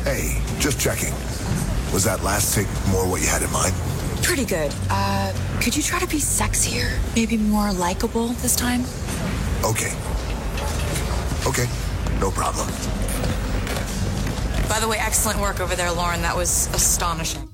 Hey, just checking. Was that last take more what you had in mind? Pretty good. Could you try to be sexier? Maybe more likable this time? Okay. Okay, no problem. By the way, excellent work over there, Lauren. That was astonishing.